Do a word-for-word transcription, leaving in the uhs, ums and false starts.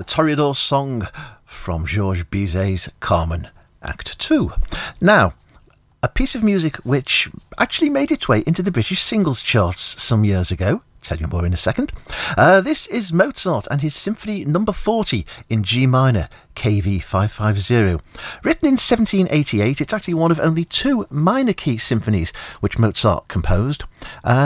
Toreador song from Georges Bizet's Carmen, Act two. Now, a piece of music which actually made its way into the British singles charts some years ago. Tell you more in a second. Uh, this is Mozart and his Symphony Number forty in G minor, K V five fifty. Written in seventeen eighty-eight, it's actually one of only two minor key symphonies which Mozart composed. Uh,